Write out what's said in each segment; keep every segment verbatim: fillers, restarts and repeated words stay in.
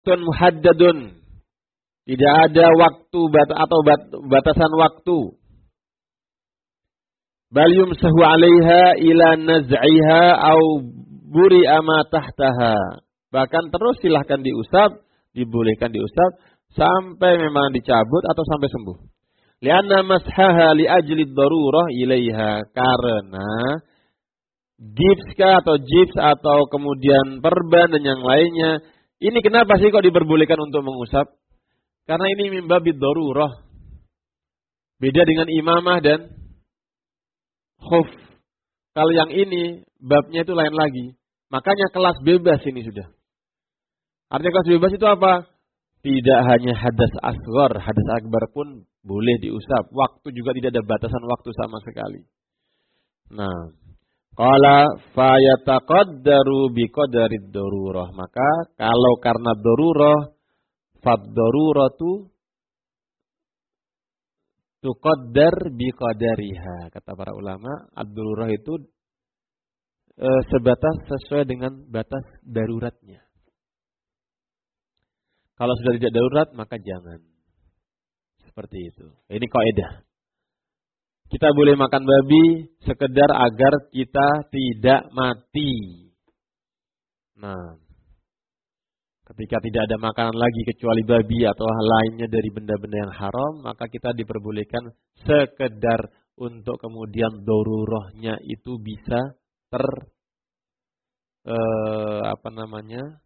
waktun muhaddadun. Tidak ada waktu bat- atau bat- batasan waktu. Bal yumsahu 'alaiha ila naz'iha au buri'a ma tahtaha. Bahkan terus silahkan diusap, dibolehkan diusap sampai memang dicabut atau sampai sembuh. Lianna mashaha li ajli darurah ilaiha, karena gips atau gips atau kemudian perban dan yang lainnya, ini kenapa sih kok diperbolehkan untuk mengusap? Karena ini min babid darurah. Beda dengan imamah dan khuf. Kalau yang ini babnya itu lain lagi. Makanya kelas bebas ini sudah. Artinya kelas bebas itu apa? Tidak hanya hadas asghar, hadas akbar pun boleh diusap. Waktu juga tidak ada batasan waktu sama sekali. Nah, qala fayataqaddaru biqadarid darurah. Maka kalau karena darurah, fad-daruratu tuqaddar biqadariha. Kata para ulama, ad-darurah itu e, sebatas sesuai dengan batas daruratnya. Kalau sudah tidak darurat, maka jangan. Seperti itu. Ini kaidah. Kita boleh makan babi sekedar agar kita tidak mati. Nah, ketika tidak ada makanan lagi kecuali babi atau hal lainnya dari benda-benda yang haram, maka kita diperbolehkan sekedar untuk kemudian darurahnya itu bisa ter eh, apa namanya?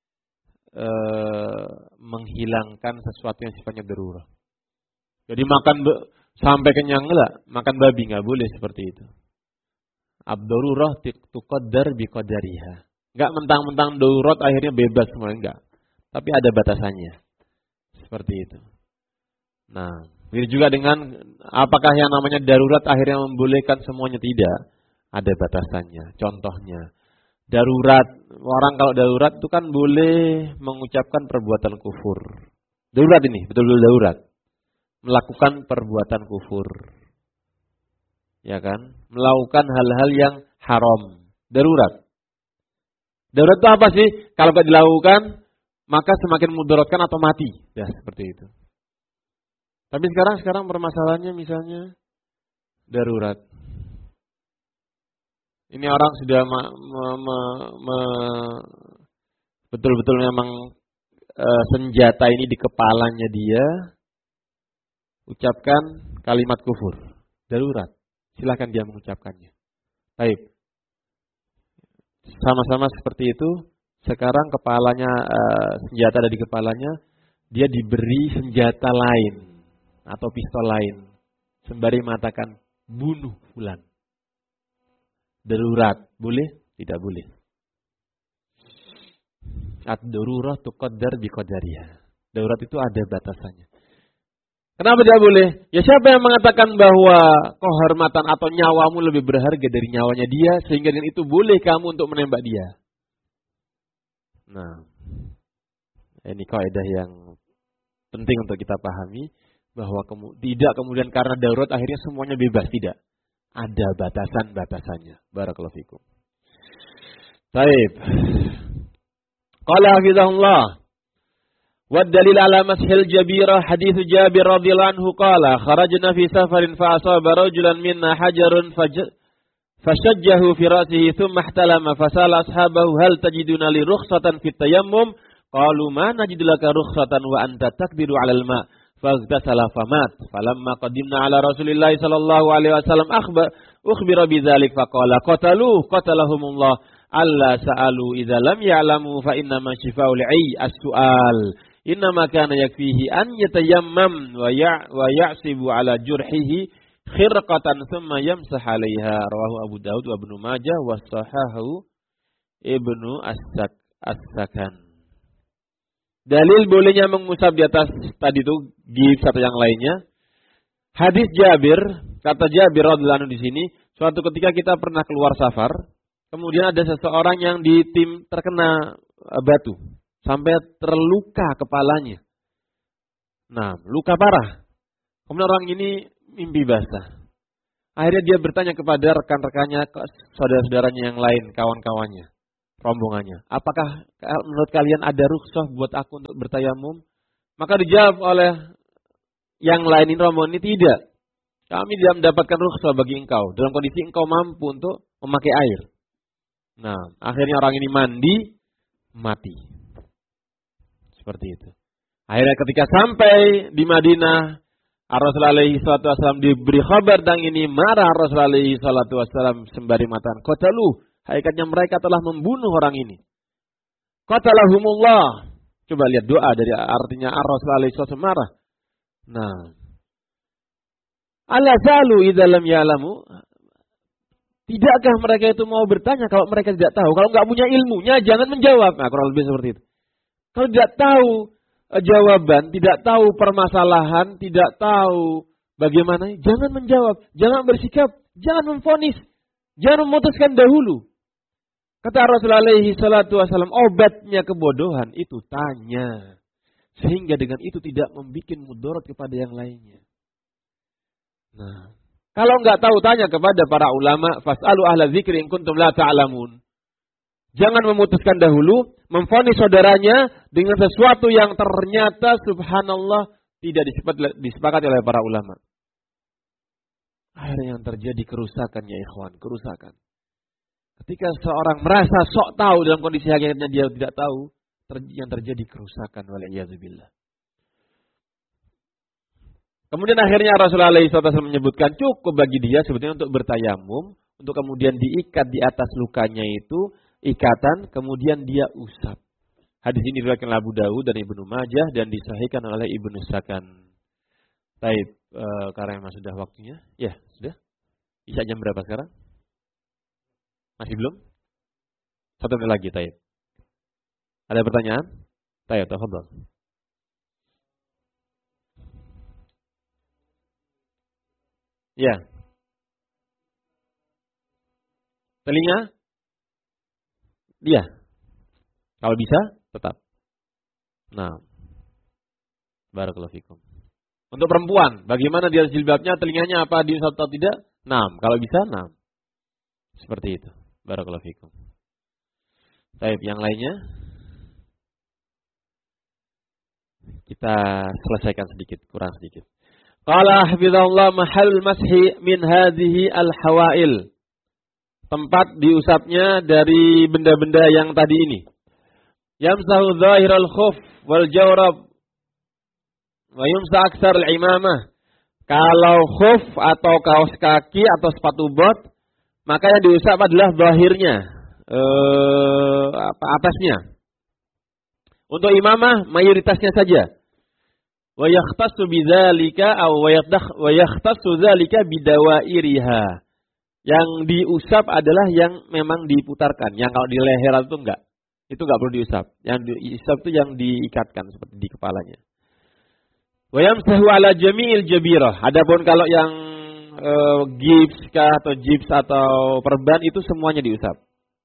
Eh, menghilangkan sesuatu yang sifatnya darurah. Jadi makan sampai kenyang enggak, makan babi enggak boleh seperti itu. Ad-darurah tuqaddar biqadariha. Enggak mentang-mentang darurat akhirnya bebas semua, enggak. Tapi ada batasannya. Seperti itu. Nah, begitu juga dengan apakah yang namanya darurat akhirnya membolehkan semuanya, tidak. Ada batasannya. Contohnya, darurat, orang kalau darurat itu kan boleh mengucapkan perbuatan kufur. Darurat ini, betul-betul darurat. Melakukan perbuatan kufur. Ya kan? Melakukan hal-hal yang haram. Darurat. Darurat itu apa sih? Kalau tidak dilakukan, maka semakin mudaratkan atau mati. Ya, seperti itu. Tapi sekarang sekarang permasalahannya misalnya darurat. Ini orang sudah me, me, me, me, betul-betul memang e, senjata ini di kepalanya dia, ucapkan kalimat kufur, darurat. Silakan dia mengucapkannya. Baik. Sama-sama seperti itu. Sekarang kepalanya e, senjata ada di kepalanya, dia diberi senjata lain atau pistol lain, sembari mengatakan bunuh fulan. Darurat, boleh? Tidak boleh. Ad-darurah tuqaddar biqadariha. Darurat itu ada batasannya. Kenapa tidak boleh? Ya siapa yang mengatakan bahwa kehormatan atau nyawamu lebih berharga dari nyawanya dia, sehingga dengan itu boleh kamu untuk menembak dia? Nah, ini kaidah yang penting untuk kita pahami, bahwa kemu- tidak kemudian karena darurat akhirnya semuanya bebas, tidak. Ada batasan-batasannya. Barakallahu fikum. Baik. Qala hafizahullah. Wa dalil ala mashil jabira hadits Jabir radhiyallahu anhu qala kharajna fi safarin fa asaba rajulan minna hajarun fashajjahu fi ra'sihi thumma ihtalama fasala ashabahu hal tajiduna li rukhsatan fit tayammum qalu ma najidu laka rukhsatan wa anta takbiru 'alal ma' faghtasala famat falamma qadimna ala Rasulillah sallallahu alaihi wasallam akhbar ukhbira bidzalik faqala qatalu qatalahumullah alla sa'alu idza lam ya'lamu fa inna ma shifaa'ul 'ayy as-su'al inna ma kana yakfihi an yatayammam wa ya' wa ya'sibu ala jurhihi khirqatan thumma yamsah 'alaiha rawahu Abu Daud wa Ibnu Majah wa sahahahu Ibnu As-Sak As-Sakan. Dalil bolehnya mengusap di atas tadi itu gips atau yang lainnya. Hadis Jabir, kata Jabir radhiyallahu anhu di sini, suatu ketika kita pernah keluar safar, kemudian ada seseorang yang di tim terkena batu sampai terluka kepalanya. Nah, luka parah. Kemudian orang ini mimpi basah. Akhirnya dia bertanya kepada rekan-rekannya, saudara-saudaranya yang lain, kawan-kawannya. rombongannya, apakah menurut kalian ada rukhsah buat aku untuk bertayamum? Maka dijawab oleh yang lain ini rombongan ini, tidak. Kami tidak mendapatkan rukhsah bagi engkau dalam kondisi engkau mampu untuk memakai air. Nah, akhirnya orang ini mandi, mati. Seperti itu. Akhirnya ketika sampai di Madinah, Rasulullah alaihi salatu wasallam diberi kabar tentang ini, marah Rasulullah alaihi salatu wasallam sembari mengatakan, qatalu, hakikatnya mereka telah membunuh orang ini. Qatalahumullah. Coba lihat doa dari artinya Rasulullah alaihi salatu wasallam marah. Nah, ala zalu idza lam ya'lamu. Tidakkah mereka itu mau bertanya kalau mereka tidak tahu? Kalau nggak punya ilmunya, jangan menjawab. Nah, kurang lebih seperti itu. Kalau tidak tahu jawaban, tidak tahu permasalahan, tidak tahu bagaimana, jangan menjawab, jangan bersikap, jangan memvonis, jangan memutuskan dahulu. Kata Rasulullah alaihi salatu wasallam, obatnya kebodohan itu tanya. Sehingga dengan itu tidak membuat mudarat kepada yang lainnya. Nah, kalau nggak tahu tanya kepada para ulama, fas'alu ahla dzikri in kuntum la ta'lamun. Jangan memutuskan dahulu, memvonis saudaranya dengan sesuatu yang ternyata subhanallah tidak disepakati oleh para ulama. Akhirnya yang terjadi kerusakan ya ikhwan, kerusakan. Ketika seorang merasa sok tahu dalam kondisi hakikatnya dia tidak tahu, yang terjadi kerusakan wal'iyadzubillah. Kemudian akhirnya Rasulullah shallallahu alaihi wasallam menyebutkan cukup bagi dia sebetulnya untuk bertayamum, untuk kemudian diikat di atas lukanya itu, ikatan, kemudian dia usap. Hadis ini diriwayatkan Abu Dawud dan Ibnu Majah dan disahihkan oleh Ibnu Sakan. Baik, e, karena memang sudah waktunya. Ya, sudah. Isya jam berapa sekarang? Masih belum? Satu menit lagi, Taib. Ada pertanyaan? Taib, tafadhol. Ya. Telinga? Dia. Kalau bisa, tetap. Nah. Barakallahu fikum. Untuk perempuan, bagaimana dia jilbabnya, telinganya apa diusap atau tidak? Nah, kalau bisa, nah. Seperti itu. Barakallahu fikum. Baik, yang lainnya kita selesaikan sedikit, kurang sedikit. Qala hafizahullah mahal mashi min hadhihi al-hawail. Tempat diusapnya dari benda-benda yang tadi ini. Yamsahu zahiral khuf wal jawrab wa yumsa aksar al-imamah. Kalau khuf atau kaos kaki atau sepatu bot, maka yang diusap adalah zahirnya, eh, apa atasnya. Untuk imamah mayoritasnya saja. Wa yakhtassu bidzalika aw wa yakhtassu dzalika bidawairiha. Yang diusap adalah yang memang diputarkan. Yang kalau di leher itu enggak. Itu enggak perlu diusap. Yang diusap itu yang diikatkan seperti di kepalanya. Wa yamsahu ala jami'il jabirah. Adapun kalau yang e, gips kah atau gips atau perban itu semuanya diusap.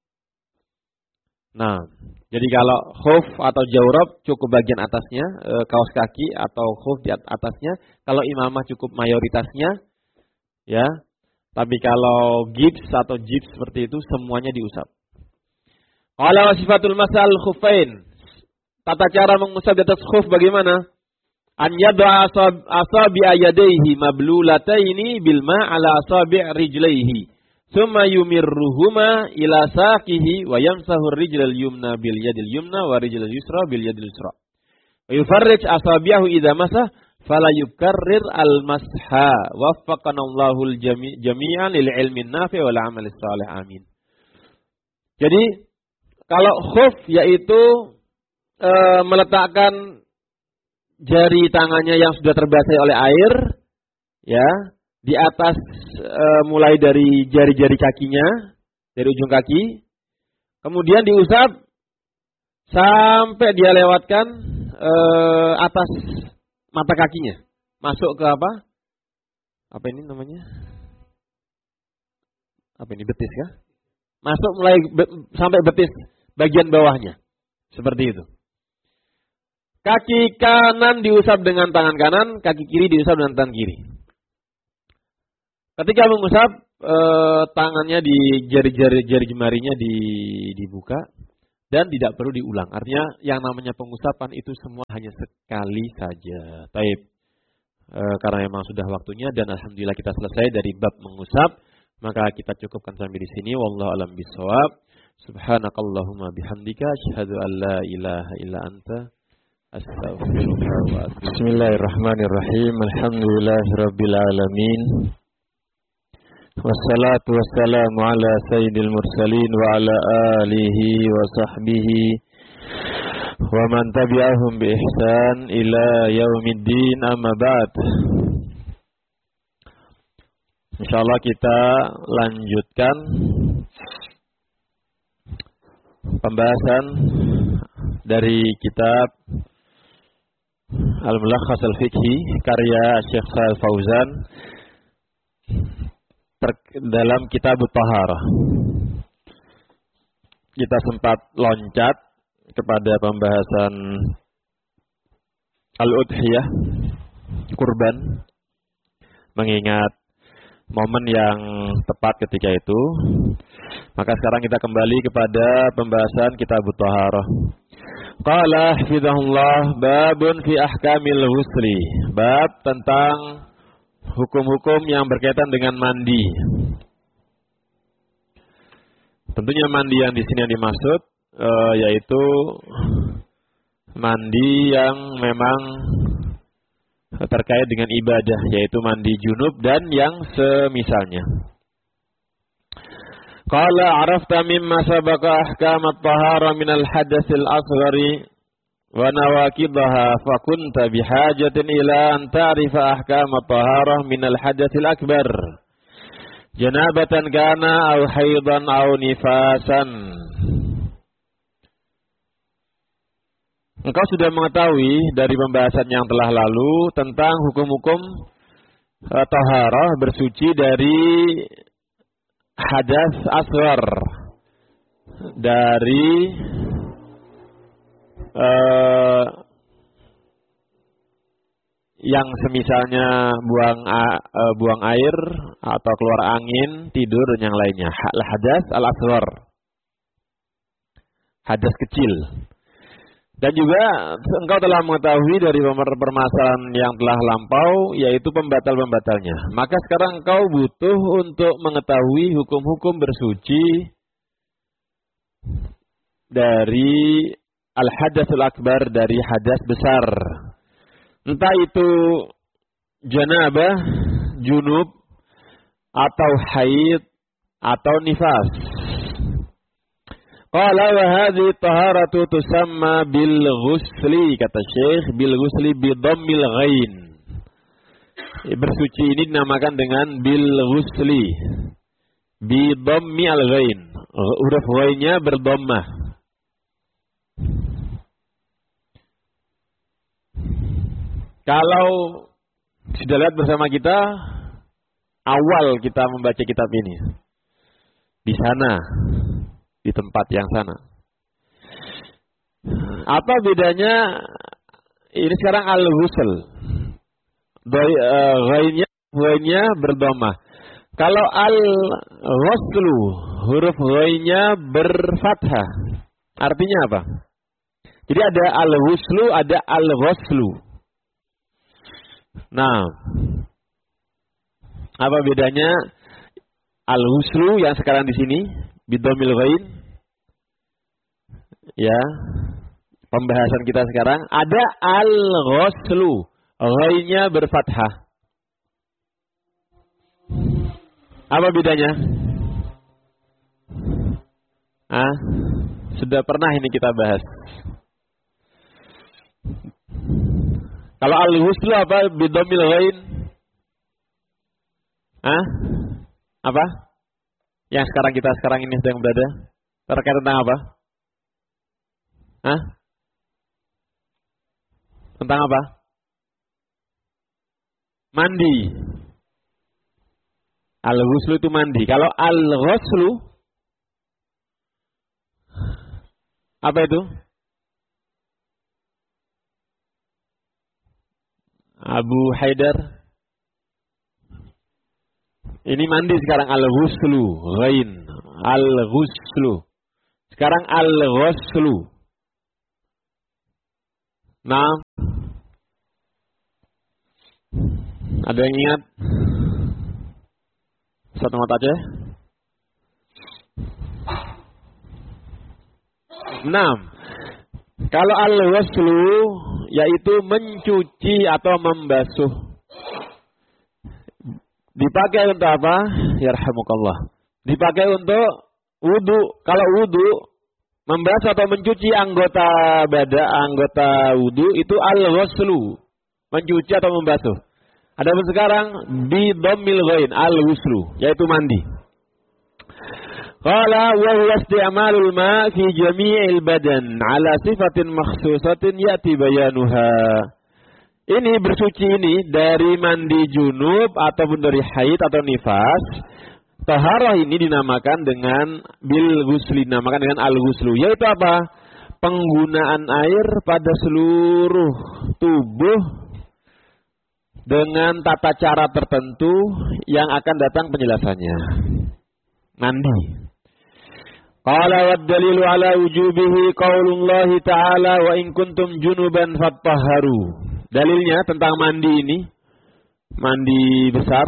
Nah, jadi kalau khuf atau jawrab cukup bagian atasnya, e, kaos kaki atau khuf di atasnya. Kalau imamah cukup mayoritasnya, ya. Tapi kalau gips atau jips seperti itu semuanya diusap. Qala sifatul masal khuffain. Tata cara mengusap di atas khuf bagaimana? An yad'a asabi' yadayhi mablulataini bil ma' ala asabi' rijlaihi. Thumma yumirruhuma ila saqihi wa yamsahu ar-rijlal yumna bil yadil yumna wa rijlal yusra bil yadil yusra. Wa yufarrij asabi'ahu idza masah fala yukarrir al-masha. Waffaqanallahu al-jami'an lil ilmin nafi' wal 'amalis salih. Amin. Jadi kalau khuf yaitu e, meletakkan jari tangannya yang sudah terbasahi oleh air, ya, di atas e, mulai dari jari-jari kakinya, dari ujung kaki, kemudian diusap sampai dia lewatkan e, atas mata kakinya, masuk ke apa? Apa ini namanya? Apa ini, betis ya? Masuk mulai be, sampai betis bagian bawahnya, seperti itu. Kaki kanan diusap dengan tangan kanan, kaki kiri diusap dengan tangan kiri. Ketika mengusap, eh, tangannya di jari-jari jari jemarinya di, dibuka, dan tidak perlu diulang. Artinya yang namanya pengusapan itu semua hanya sekali saja. Taib. E, karena memang sudah waktunya dan alhamdulillah kita selesai dari bab mengusap, maka kita cukupkan sampai di sini. Wallahu a'lam bishawab. Subhanakallahumma bihamdika asyhadu an la ilaha illa anta astaghfiruka wa atubu. Bismillahirrahmanirrahim. Alhamdulillahirabbil alamin. Wassalatu wassalamu ala sayyidil mursalin wa ala alihi wa sahbihi wa man tabi'ahum bi ihsan ila yaumiddin, amma ba'd. Insyaallah kita lanjutkan pembahasan dari kitab Al-Mulakhas Al-Fiqhi karya Syekh Shalih Fauzan dalam kitab Taharah. Kita sempat loncat kepada pembahasan Al-Udhiyah, kurban, mengingat momen yang tepat ketika itu. Maka sekarang kita kembali kepada pembahasan kitab Taharah. Qala hafizahullah babun fi ahkamil ghusli. Bab tentang hukum-hukum yang berkaitan dengan mandi. Tentunya mandi yang di sini yang dimaksud uh, yaitu mandi yang memang terkait dengan ibadah, yaitu mandi junub dan yang semisalnya. Qala arafta mimma sabaqa ahkam at-tahara min al-hadath al-asghari wa nawaqidaha fa kunta bihajatin ila an ta'rifa ahkam at-tahara min al-hadath al-akbar janabatan kana aw haidan aw nifasan. Engkau sudah mengetahui dari pembahasan yang telah lalu tentang hukum-hukum uh, taharah, bersuci dari hadas asghar, dari uh, yang semisalnya buang uh, buang air atau keluar angin, tidur dan yang lainnya. Hadas al-asghar, hadas kecil. Dan juga engkau telah mengetahui dari permasalahan yang telah lampau, yaitu pembatal-pembatalnya. Maka sekarang engkau butuh untuk mengetahui hukum-hukum bersuci dari al-hadasul akbar, dari hadas besar. Entah itu janabah, junub, atau haid, atau nifas. Qala wa hadhihi taharatu tusamma bil ghusli, kata Syekh, bil ghusli bi dhammil ghain. Bersuci ini dinamakan dengan bil ghusli bi dhammi al ghain. Huruf ghainnya berdhammah. Kalau sudah lihat bersama kita awal kita membaca kitab ini di sana, di tempat yang sana. Apa bedanya ini sekarang al-ghusl? Ghainnya ghainnya berdhammah. Kalau al-ghuslu huruf ghainnya berfathah. Artinya apa? Jadi ada al-ghuslu, ada al-ghuslu. Nah, apa bedanya al-ghuslu yang sekarang di sini bidhamil ghain? Ya, pembahasan kita sekarang ada al-ghuslu, ghainnya berfathah. Apa bedanya? Ah, sudah pernah ini kita bahas. Kalau al-ghuslu apa bidhamil ghain? Ah? Apa? Yang sekarang kita sekarang ini sedang berada terkait tentang apa? Hah? Tentang apa? Mandi. Al-ghuslu itu mandi. Kalau al-ghuslu apa itu? Abu Haidar. Ini mandi sekarang al-ghuslu, ghain, al-ghuslu. Sekarang al-ghuslu. Nah, ada yang ingat? Satu mata aja. Enam. Kalau al-ghuslu yaitu mencuci atau membasuh. Dipakai untuk apa? Yarhamukallah. Dipakai untuk wudu. Kalau wudu, membasuh atau mencuci anggota badan, anggota wudu itu al-ghuslu. Mencuci atau membasuh. Adapun sekarang bi dhammil ghain al-ghuslu yaitu mandi. Qala wa huwa isti'malul ma' fi jami'il badan 'ala sifatin makhsusatin ya'ti bayanuha. Ini bersuci ini dari mandi junub ataupun dari haid atau nifas. Taharah ini dinamakan dengan bil ghusli, dinamakan dengan al-ghuslu. Yaitu apa? Penggunaan air pada seluruh tubuh dengan tata cara tertentu yang akan datang penjelasannya. Mandi. Qala wad dalilu ala wujubihi qaulullahi ta'ala wa in kuntum junuban fattahharu. Dalilnya tentang mandi ini, mandi besar.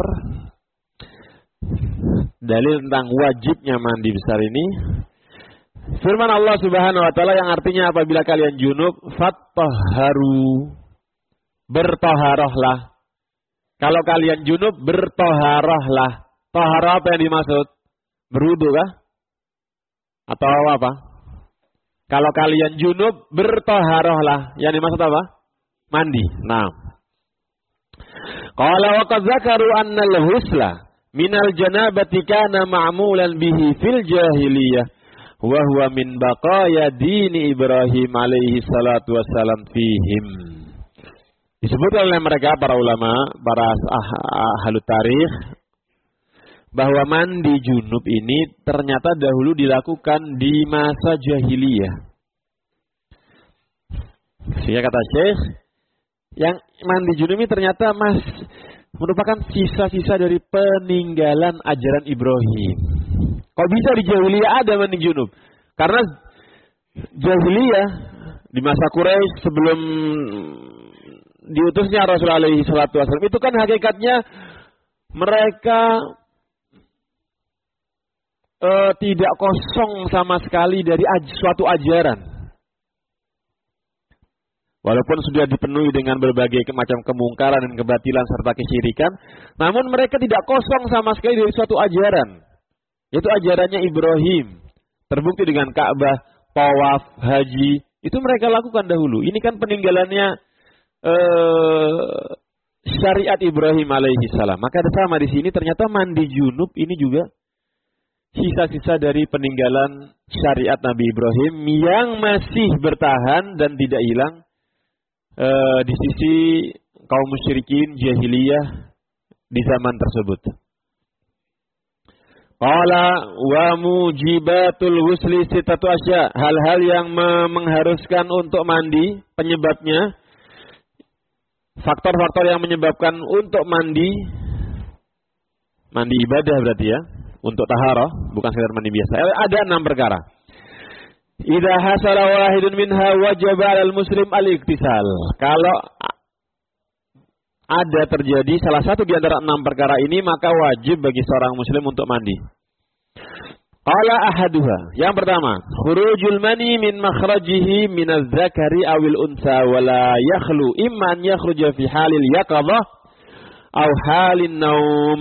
Dalil tentang wajibnya mandi besar ini firman Allah Subhanahu wa taala yang artinya apabila kalian junub fattahharu, bertaharahlah. Kalau kalian junub bertaharahlah. Taharah apa yang dimaksud? Berwudu kah? Atau apa? Kalau kalian junub bertaharahlah. Yang dimaksud apa? Mandi. Nah. Qala wa qad zakaru anna al-ghusla minal janabati kana ma'mulan bihi fil jahiliyah wa huwa min baqaya dini Ibrahim alaihi salatu wassalam fihim. Disebut oleh mereka para ulama, para ahli tarikh, bahwa mandi junub ini ternyata dahulu dilakukan di masa jahiliyah. Sehingga kata Syekh, yang mandi junub ini ternyata mas merupakan sisa-sisa dari peninggalan ajaran Ibrahim. Kok bisa di jahiliyah ada mandi junub? Karena jahiliyah di masa Quraisy sebelum diutusnya Rasulullah alaihi salatu wasallam itu kan hakikatnya mereka uh, tidak kosong sama sekali dari aj suatu ajaran. Walaupun sudah dipenuhi dengan berbagai macam kemungkaran dan kebatilan serta kesyirikan, namun mereka tidak kosong sama sekali dari suatu ajaran. Yaitu ajarannya Ibrahim. Terbukti dengan Ka'bah, tawaf, haji, itu mereka lakukan dahulu. Ini kan peninggalannya uh, syariat Ibrahim alaihi salam. Maka ada sama di sini ternyata mandi junub ini juga sisa-sisa dari peninggalan syariat Nabi Ibrahim yang masih bertahan dan tidak hilang Uh, di sisi kaum musyrikin jahiliyah di zaman tersebut. Qala wa mujibatul ghusli sittatu asya. Hal-hal yang mengharuskan untuk mandi, penyebabnya, faktor-faktor yang menyebabkan untuk mandi, mandi ibadah berarti ya, untuk taharah, bukan sekedar mandi biasa. Ada enam perkara. Idza hasala wahidun minha wajaba 'alal muslim al-iktisal. Kalau ada terjadi salah satu di antara enam perkara ini, maka wajib bagi seorang muslim untuk mandi. Qala ahaduha. Yang pertama, khurujul mani min makhrajihi min az-zakari awil unsa wa la yakhlu imma an yakhruja fi halil yaqadhah aw halin naum.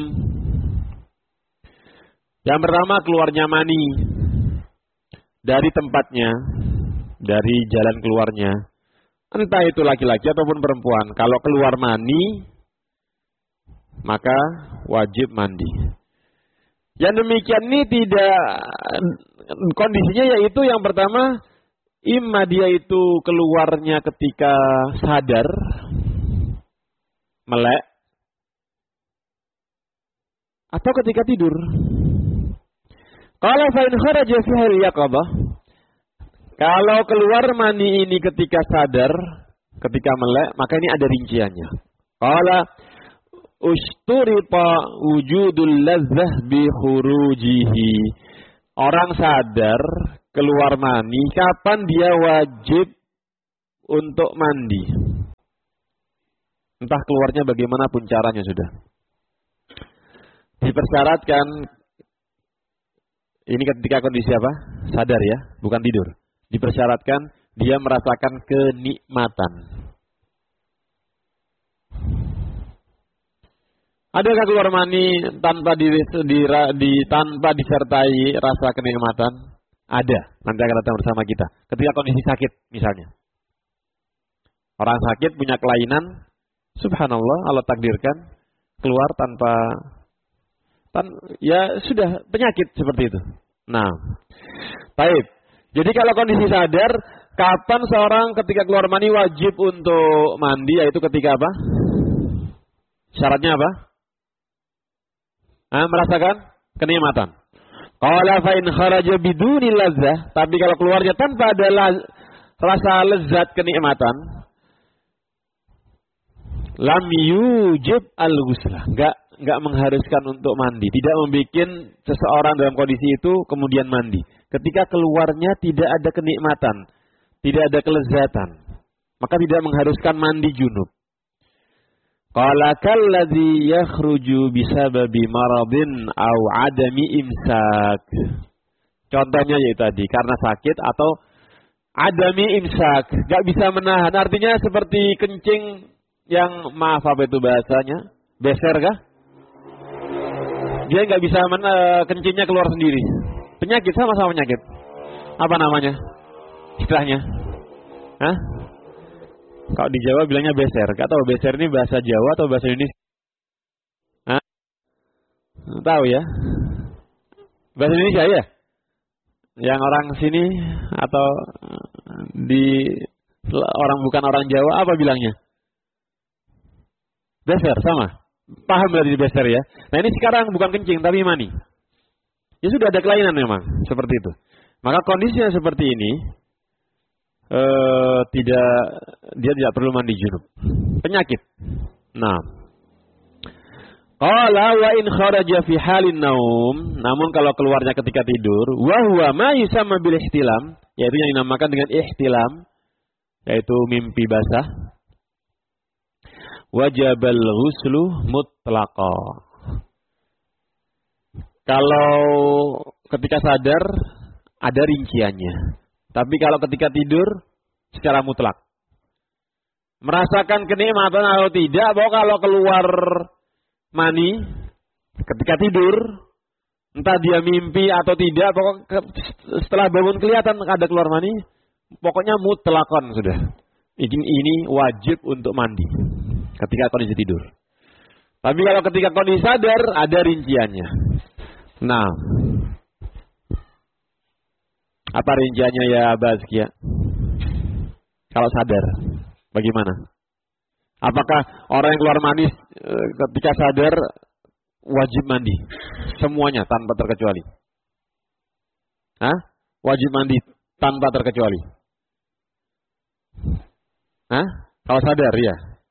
Yang pertama, keluarnya mani dari tempatnya, dari jalan keluarnya. Entah itu laki-laki ataupun perempuan. Kalau keluar mani, maka wajib mandi. Yang demikian ini tidak, kondisinya yaitu yang pertama, imma dia itu keluarnya ketika sadar, melek, atau ketika tidur. Kalau fa in kharaja fi hal yaqadhah, kalau keluar mani ini ketika sadar, ketika melek, maka ini ada rinciannya. Qala usturita wujudul ladzah bi khurujihi. Orang sadar keluar mani, kapan dia wajib untuk mandi? Entah keluarnya bagaimanapun caranya sudah. Dipersyaratkan, ini ketika kondisi apa? Sadar ya, bukan tidur. Dipersyaratkan dia merasakan kenikmatan. Adakah keluar mani tanpa di, di, di tanpa disertai rasa kenikmatan? Ada. Nanti akan datang bersama kita. Ketika kondisi sakit misalnya. Orang sakit punya kelainan, subhanallah Allah takdirkan keluar tanpa tan, ya sudah penyakit seperti itu. Nah, baik. Jadi kalau kondisi sadar, kapan seorang ketika keluar mani wajib untuk mandi, yaitu ketika apa? Syaratnya apa? Nah, merasakan kenikmatan. Qala fa in kharaja biduni lazzah, tapi kalau keluarnya tanpa ada laz, rasa lezat kenikmatan, lam yujib al-ghuslah, enggak enggak mengharuskan untuk mandi, tidak membuat seseorang dalam kondisi itu kemudian mandi. Ketika keluarnya tidak ada kenikmatan, tidak ada kelezatan, maka tidak mengharuskan mandi junub. Qala kalladzi yakhruju bisababi maradin aw adami imsak. Contohnya yaitu tadi karena sakit atau adami imsak, enggak bisa menahan. Artinya seperti kencing yang maaf apa itu bahasanya? Beser kah? Dia enggak bisa men, kencingnya keluar sendiri. Penyakit, sama-sama penyakit. Apa namanya? Istilahnya? Hah? Kalau di Jawa bilangnya beser. Gak tahu beser ini bahasa Jawa atau bahasa Indonesia? Hah? Tahu ya? Bahasa Indonesia ya? Yang orang sini atau di orang bukan orang Jawa apa bilangnya? Beser, sama. Paham berarti beser ya? Nah ini sekarang bukan kencing tapi mani. Ya sudah ada kelainan memang seperti itu. Maka kondisinya seperti ini. Uh, tidak dia tidak perlu mandi junub. Penyakit. Nah. Qala wa in kharaja fi halin naum, namun kalau keluarnya ketika tidur, wa huwa ma yusamma bil ihtilam, yaitu yang dinamakan dengan ihtilam, yaitu mimpi basah. Wajibal ghuslu mutlaqa. Kalau ketika sadar ada rinciannya. Tapi kalau ketika tidur, secara mutlak. Merasakan kenikmatan atau tidak, bahwa kalau keluar mani, ketika tidur, entah dia mimpi atau tidak, pokoknya setelah bangun kelihatan ada keluar mani, pokoknya mutlakon sudah. Ini, ini wajib untuk mandi, ketika kondisi tidur. Tapi kalau ketika kondisi sadar, ada rinciannya. Nah, apa rinciannya ya Bazkia? Kalau sadar, bagaimana? Apakah orang yang keluar mani ketika sadar wajib mandi? Semuanya tanpa terkecuali. Hah? Wajib mandi tanpa terkecuali. Hah? Kalau sadar ya.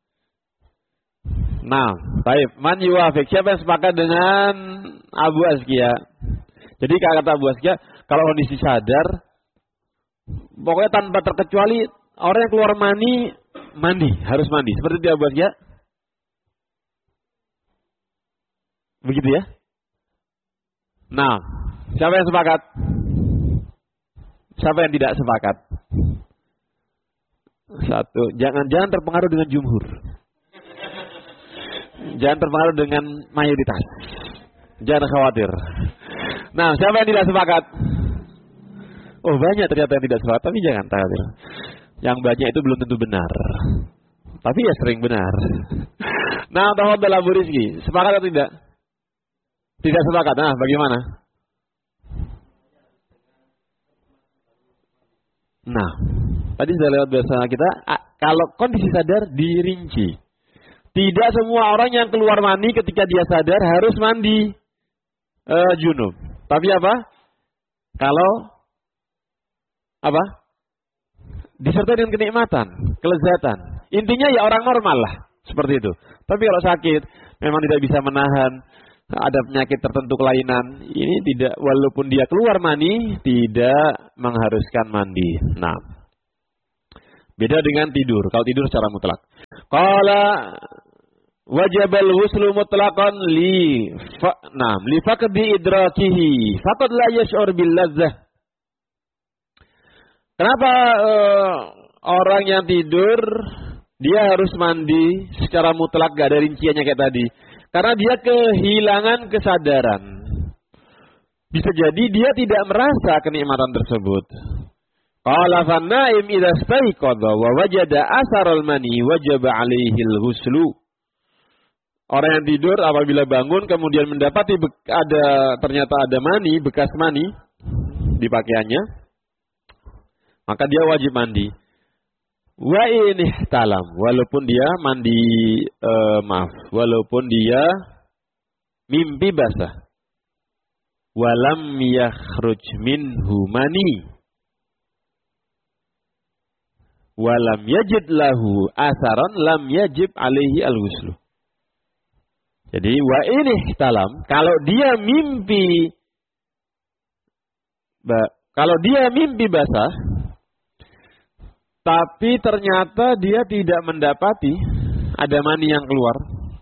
Nah, baik. Man yuwafiq, siapa yang sepakat dengan Abu Azkia? Jadi kata Abu Azkia, kalau kondisi sadar, pokoknya tanpa terkecuali orang yang keluar mani, mandi, harus mandi. Seperti dia Abu Azkia. Begitu ya? Nah, siapa yang sepakat? Siapa yang tidak sepakat? Satu, jangan jangan terpengaruh dengan jumhur. Jangan terpengaruh dengan mayoritas. Jangan khawatir. Nah, siapa yang tidak sepakat? Oh, banyak ternyata yang tidak sepakat, tapi jangan khawatir. Yang banyak itu belum tentu benar. Tapi ya sering benar. Nah, tafadhal Abu Rizki, sepakat atau tidak? Tidak sepakat. Nah, bagaimana? Nah, tadi sudah lewat bahasa kita, kalau kondisi sadar dirinci. Tidak semua orang yang keluar mani ketika dia sadar harus mandi uh, junub. Tapi apa? Kalau apa? Disertai dengan kenikmatan, kelezatan. Intinya ya orang normal lah, seperti itu. Tapi kalau sakit, memang tidak bisa menahan, ada penyakit tertentu kelainan, ini tidak, walaupun dia keluar mani, tidak mengharuskan mandi. Nah, beda dengan tidur. Kalau tidur secara mutlak. Qala wajibal ghuslu mutlaqan li fa, nah, li faqdi idrakihi faqad la yash'ur bil ladzah. Kenapa uh, orang yang tidur dia harus mandi secara mutlak, gak ada rinciannya kayak tadi? Karena dia kehilangan kesadaran. Bisa jadi dia tidak merasa kenikmatan tersebut. Qala fan-na'im idza staiqadha wa wajada asaral mani wajaba 'alaihi al-ghuslu. Orang yang tidur apabila bangun kemudian mendapati ada ternyata ada mani, bekas mani di pakaiannya, maka dia wajib mandi. Wa in ihtalam, walaupun dia mandi uh, maaf, walaupun dia mimpi basah. Walam yakhruj minhu mani. Walam yajid lahu asaran lam yajib alaihi al-ghuslu. Jadi wa in ihtalam, kalau dia mimpi ba, kalau dia mimpi basah, tapi ternyata dia tidak mendapati ada mani yang keluar,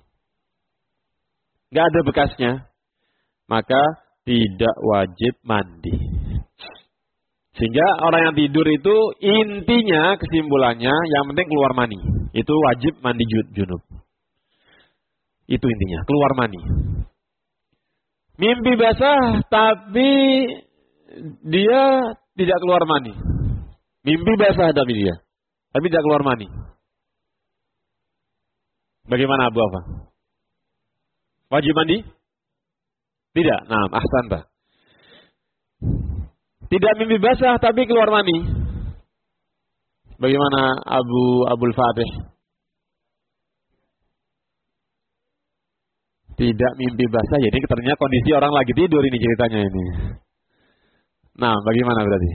nggak ada bekasnya, maka tidak wajib mandi. Sehingga orang yang tidur itu intinya kesimpulannya yang penting keluar mani, itu wajib mandi junub. Itu intinya, keluar mani. Mimpi basah tapi dia tidak keluar mani. Mimpi basah tapi dia, tapi tidak keluar mani. Bagaimana Abu Afa? Wajib mandi? Tidak. Nah, ahsanta. Tidak mimpi basah tapi keluar mani. Bagaimana Abu Abdul Fatih? Tidak mimpi basah, jadi ternyata kondisi orang lagi tidur ini ceritanya ini. Nah, bagaimana berarti?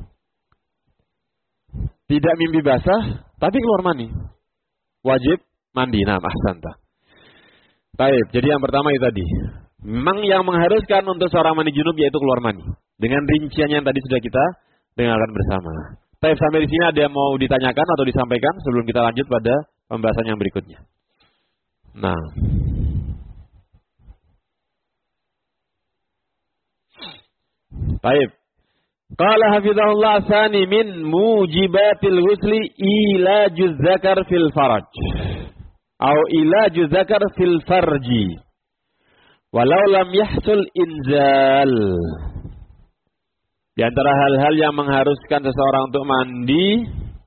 Tidak mimpi basah, tapi keluar mani. Wajib mandi. Nah, ahsanta. Baik, jadi yang pertama itu tadi. Memang yang mengharuskan untuk seorang mandi junub yaitu keluar mani. Dengan rinciannya yang tadi sudah kita dengarkan bersama. Baik, sampai di sini ada yang mau ditanyakan atau disampaikan sebelum kita lanjut pada pembahasan yang berikutnya. Nah. Baik. Qala hafizahullah tsani min mujibatil ghusli ilajuz zakar fil faraj atau ilajuz zakar fil farji walau lam yahsul inzal. Di antara hal-hal yang mengharuskan seseorang untuk mandi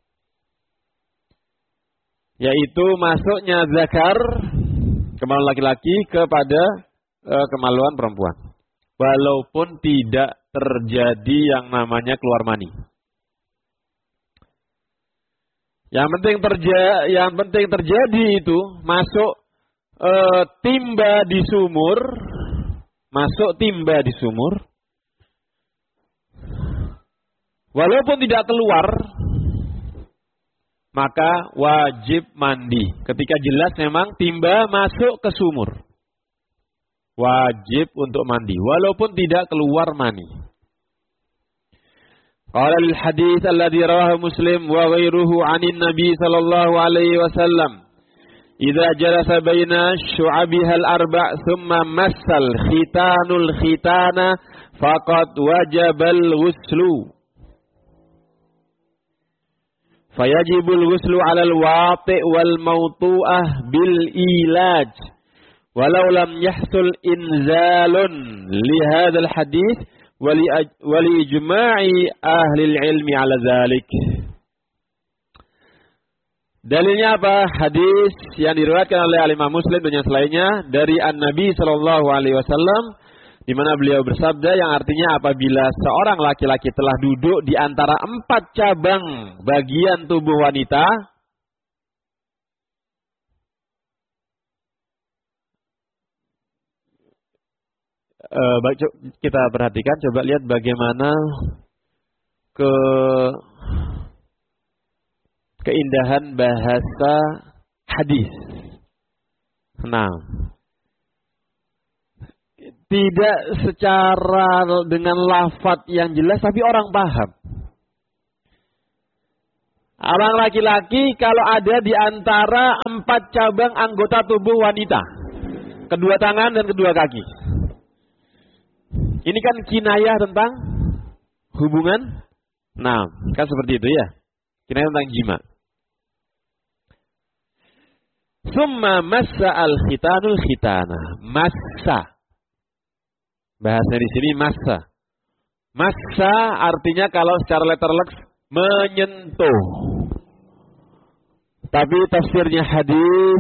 yaitu masuknya zakar kemaluan laki-laki kepada uh, kemaluan perempuan walaupun tidak terjadi yang namanya keluar mani. Yang penting terjadi, yang penting terjadi itu masuk e, timba di sumur, masuk timba di sumur. Walaupun tidak keluar, maka wajib mandi. Ketika jelas memang timba masuk ke sumur, wajib untuk mandi, walaupun tidak keluar mani. Qala al-hadits alladhi rawahu Muslim wa ghairuhu 'anin Nabi sallallahu alaihi wasallam, "Idza jalasa baina syu'abiha al-arba' thumma massal khitanul khitana faqad wajabal ghuslu." Fayajibul ghuslu 'alal wati' wal mawtu'ah bil ilaj. Walau lam yahsul inzalun li hadzal hadits wali wali ijma'i ahli ilmi ala dzalik. Dalilnya apa? Hadis yang diriwayatkan oleh Imam Muslim dan yang selainnya dari An-Nabi sallallahu alaihi wasallam di mana beliau bersabda yang artinya apabila seorang laki-laki telah duduk di antara empat cabang bagian tubuh wanita, Uh, kita perhatikan, coba lihat bagaimana ke keindahan bahasa hadis. Nah, tidak secara dengan lafaz yang jelas, tapi orang paham. Orang laki-laki kalau ada di antara empat cabang anggota tubuh wanita, kedua tangan dan kedua kaki. Ini kan kinayah tentang hubungan. Nah, kan seperti itu ya. Kinayah tentang jima. Summa massa al-khitanul khitana. Massa. Bahasa di sini massa. Massa artinya kalau secara letterlek menyentuh. Tapi tafsirnya hadis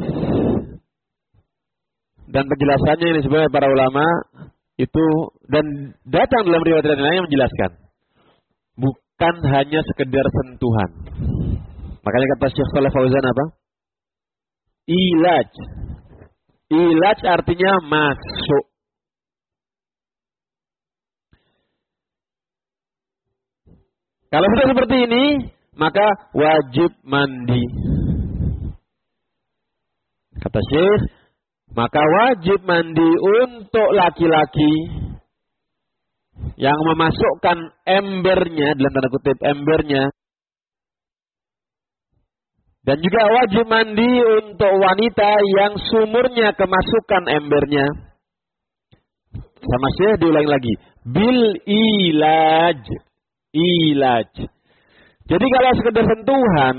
dan penjelasannya ini sebenarnya para ulama itu dan datang dalam riwayat lain yang menjelaskan bukan hanya sekedar sentuhan. Makanya kata Syekh Shalih Fauzan apa? Ilaj. Ilaj artinya masuk. Kalau sudah seperti ini, maka wajib mandi. Kata Syekh, maka wajib mandi untuk laki-laki yang memasukkan embernya, dalam tanda kutip embernya. Dan juga wajib mandi untuk wanita yang sumurnya kemasukan embernya. Sama Syekh diulangi lagi. Bil ilaj. Ilaj. Jadi kalau sekedar sentuhan,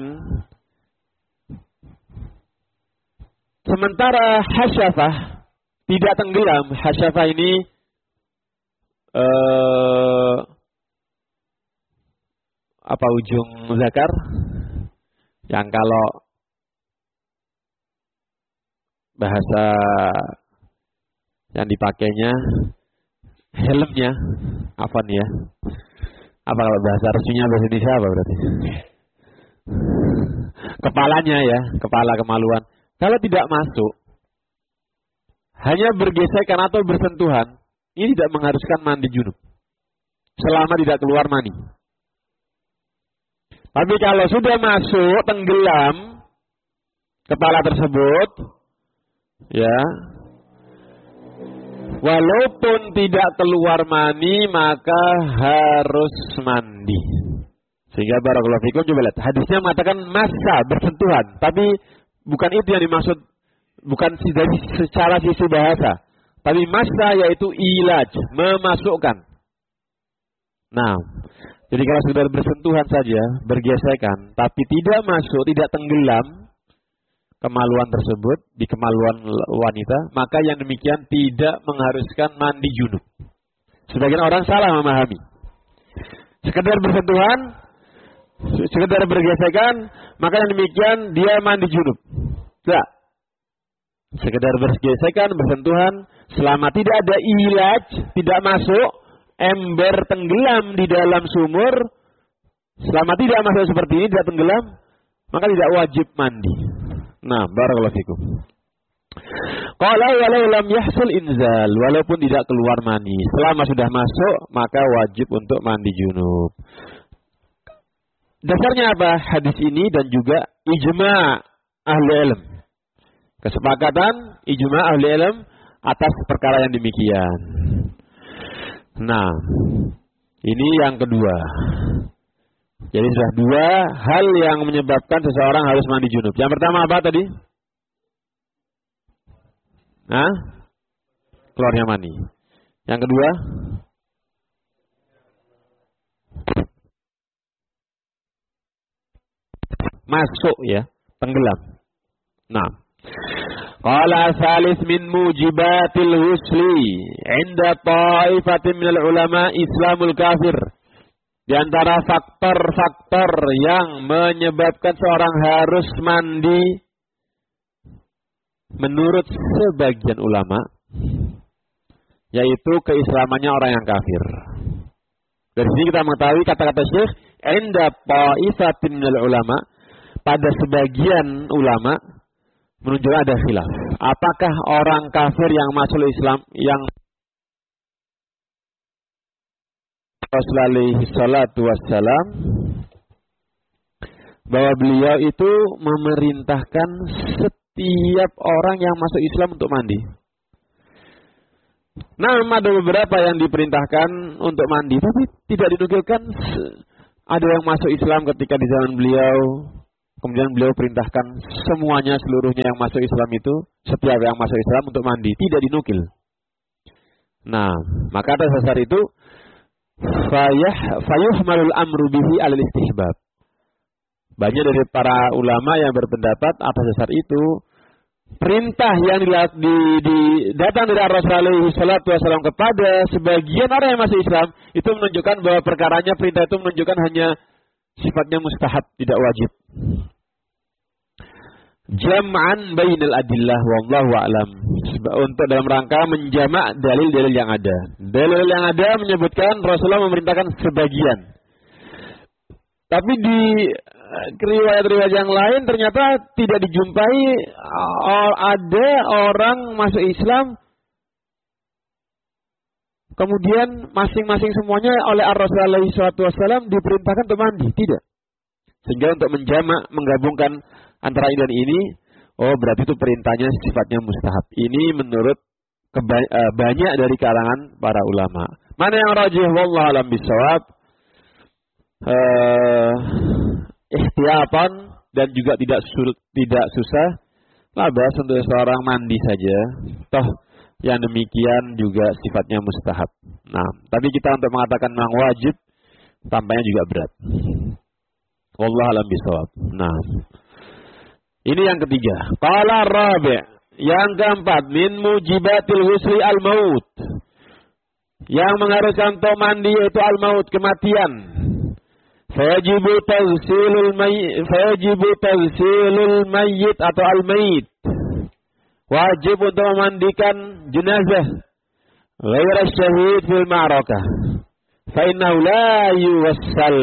sementara hasyafah tidak tenggelam. Hasyafah ini uh, apa ujung zakar? Yang kalau bahasa yang dipakainya helmnya, apa nih ya? Apa kalau bahasa resminya bahasa Indonesia apa berarti? Kepalanya ya, kepala kemaluan. Kalau tidak masuk, hanya bergesekan atau bersentuhan, ini tidak mengharuskan mandi junub. Selama tidak keluar mani. Tapi kalau sudah masuk, tenggelam kepala tersebut, ya, walaupun tidak keluar mani, maka harus mandi. Sehingga barakallahu fikum, coba lihat. Hadisnya mengatakan massa, bersentuhan. Tapi bukan itu yang dimaksud, bukan dari secara sisi bahasa. Tapi massa yaitu ilaj, memasukkan. Nah, jadi kalau sudah bersentuhan saja, bergesekan, tapi tidak masuk, tidak tenggelam kemaluan tersebut di kemaluan wanita, maka yang demikian tidak mengharuskan mandi junub. Sebagian orang salah memahami. Sekedar bersentuhan, sekedar bergesekan, maka yang demikian dia mandi junub. Tidak. Sekedar bergesekan, bersentuhan, selama tidak ada ilaj, tidak masuk, ember tenggelam di dalam sumur, selama tidak masuk seperti ini, tidak tenggelam, maka tidak wajib mandi. Nah, barakallahu fikum. Qala walau lam yahsul inzal, walaupun tidak keluar mani, selama sudah masuk, maka wajib untuk mandi junub. Dasarnya apa? Hadis ini dan juga ijma' ahli ilm. Kesepakatan ijma' ahli ilm atas perkara yang demikian. Nah, ini yang kedua. Jadi sudah dua hal yang menyebabkan seseorang harus mandi junub. Yang pertama apa tadi? Hah? Keluarnya mani. Yang kedua? Masuk ya, tenggelam. Nah, qala salis min mujibatil husli 'inda ta'ifatin minal ulama islamul kafir. Di antara faktor-faktor yang menyebabkan seorang harus mandi menurut sebagian ulama, yaitu keislamannya orang yang kafir. Dari sini kita mengetahui kata-kata Syekh, "Inda ta'ifatin minal ulama", pada sebagian ulama menunjukkan ada khilaf. Apakah orang kafir yang masuk Islam yang Rasulullah alaihi salatu wassalam bahwa beliau itu memerintahkan setiap orang yang masuk Islam untuk mandi. Nah, ada beberapa yang diperintahkan untuk mandi, tapi tidak dinukilkan. Ada yang masuk Islam ketika di zaman beliau, kemudian beliau perintahkan semuanya, seluruhnya yang masuk Islam itu, setiap yang masuk Islam untuk mandi, tidak dinukil. Nah, maka atas dasar itu, fayah fayuhmalul amru bihi alal istihbab. Banyak dari para ulama yang berpendapat atas dasar itu, perintah yang di, di, di, datang dari Rasulullah shallallahu alaihi wasallam kepada sebagian orang yang masuk Islam itu menunjukkan bahwa perkaranya, perintah itu menunjukkan hanya sifatnya mustahab, tidak wajib. Jam'an bainal adillah wallahu a'lam. Untuk dalam rangka menjamak dalil-dalil yang ada. Dalil yang ada menyebutkan Rasulullah memerintahkan sebagian. Tapi di riwayat-riwayat yang lain ternyata tidak dijumpai ada orang masuk Islam kemudian masing-masing semuanya oleh Rasulullah shallallahu alaihi wasallam diperintahkan untuk mandi, tidak. Sehingga untuk menjamak, menggabungkan antara ini dan ini, oh berarti itu perintahnya sifatnya mustahab. Ini menurut keba- uh, banyak dari kalangan para ulama. Mana yang rajih wallahu alam bisawab, uh, ihtiyatan dan juga tidak sul- tidak susah. Labas untuk seorang mandi saja. Toh yang demikian juga sifatnya mustahab. Nah, tapi kita untuk mengatakan memang wajib tampaknya juga berat. Wallahu alam bisawab. Nah, ini yang ketiga. Qala rabi', yang keempat, min mujibatil husli al-maut. Yang mengharuskan untuk mandi yaitu al-maut, kematian. Fayajibu taghsilul mayyit, fayajibu taghsilul mayyit atau al-mayyit. Wajib untuk memandikan jenazah ghairu syahid fil ma'rakah. Fa innahu la yuwassal.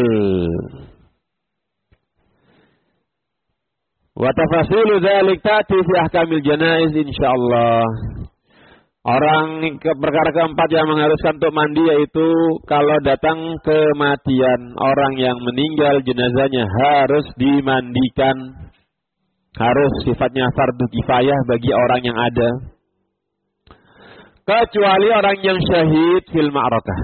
Wa tafasilu dzalik ta'ti fi ahkamil janaiz insyaallah. Orang ke perkara keempat yang mengharuskan untuk mandi yaitu kalau datang kematian, orang yang meninggal jenazahnya harus dimandikan. Harus sifatnya fardu kifayah bagi orang yang ada. Kecuali orang yang syahid fil ma'rakah.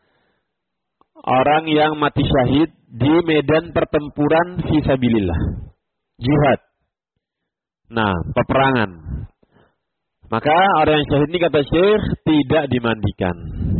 Orang yang mati syahid di medan pertempuran fisabilillah. Jihad. Nah, peperangan. Maka orang yang syahid ini kata Syekh tidak dimandikan.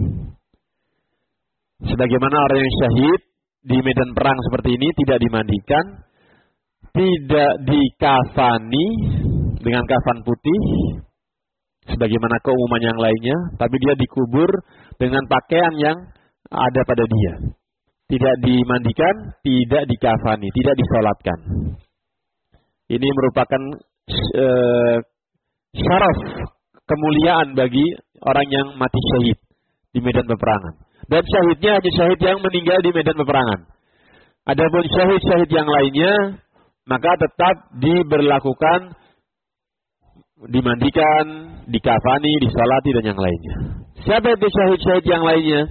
Sebagaimana orang yang syahid di medan perang seperti ini tidak dimandikan, tidak dikafani dengan kafan putih sebagaimana keumuman yang lainnya, tapi dia dikubur dengan pakaian yang ada pada dia. Tidak dimandikan, tidak dikafani, tidak disolatkan. Ini merupakan uh, syaraf, kemuliaan bagi orang yang mati syahid di medan peperangan. Dan syahidnya hanya syahid yang meninggal di medan peperangan. Adapun syahid-syahid yang lainnya, maka tetap diberlakukan, dimandikan, dikafani, disalati dan yang lainnya. Siapa itu syahid-syahid yang lainnya?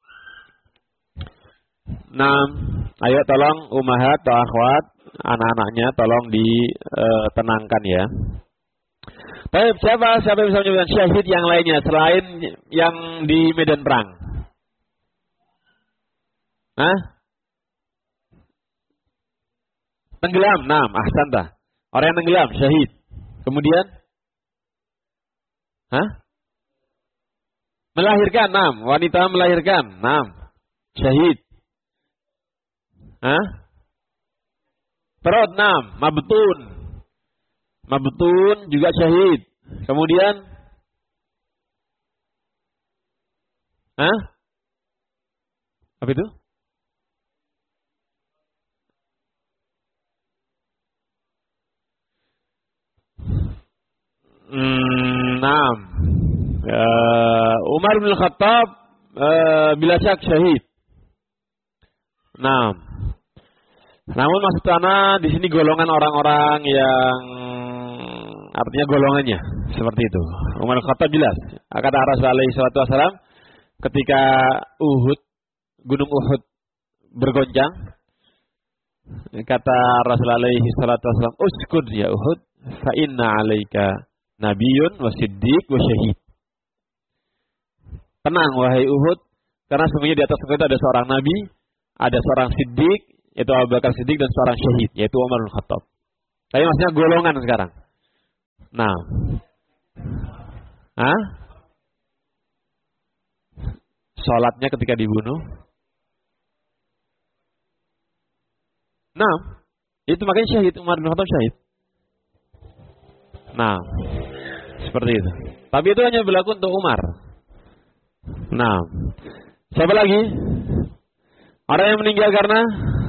Nah, ayo tolong umahat atau akhwat, anak-anaknya tolong ditenangkan ya. Tapi siapa siapa yang bisa menyebutkan syahid yang lainnya selain yang di medan perang? Hah? Tenggelam, nam, ahsanta. Orang yang tenggelam, syahid. Kemudian? Hah? Melahirkan, nam. Wanita melahirkan, nam. Syahid. Hah? Perut, nam. Mabtun. Mabtun juga syahid. Kemudian? Hah? Apa itu? Hmm, nah, uh, Umar bin Khattab uh, bila syak syahid. Nah, namun maksud ana di sini golongan orang-orang yang artinya golongannya seperti itu. Umar bin Khattab jelas. Kata Rasulullah shallallahu alaihi wasallam ketika Uhud, gunung Uhud bergoncang, kata Rasulullah shallallahu alaihi wasallam, "Uskud ya Uhud, fa inna 'alaika Nabiun wa siddiq wa syahid." tenang wahai Uhud, karena sesungguhnya di atas engkau itu ada seorang nabi, ada seorang siddiq, yaitu Abu Bakar Siddiq, dan seorang syahid, yaitu Umar bin Khattab. Tapi maksudnya golongan sekarang. Nah, Hah? Sholatnya ketika dibunuh. Nah, itu makanya syahid, Umar bin Khattab syahid. Nah, seperti itu. Tapi itu hanya berlaku untuk Umar. Nah, siapa lagi? Orang yang meninggal karena